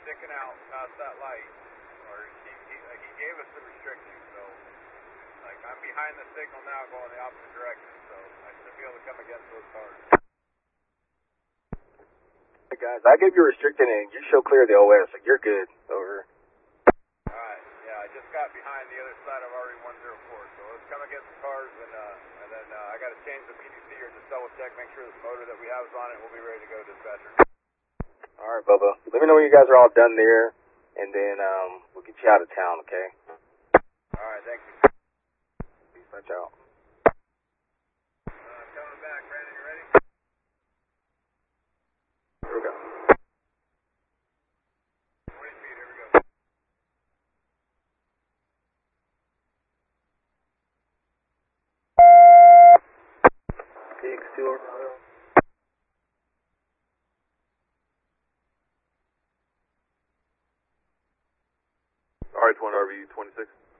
sticking out past that light, or he gave us the restriction, so like I'm behind the signal now going the opposite direction, so I should be able to come against those cars. Hey guys, I gave you restricted and you show clear of the OS, like you're good. Over. Alright, yeah, I just got behind the other side of RE104, so let's come against the cars, and then I got to change the PDC or just double check, make sure the motor that we have is on it, and we'll be ready to go to dispatcher. Alright, Bubba. Let me know when you guys are all done there, and then we'll get you out of town, okay? Alright, thank you. Dispatch out. Coming back, Brandon, you ready? Here we go. 20 feet, here we go. TX2. RH1 RV 26.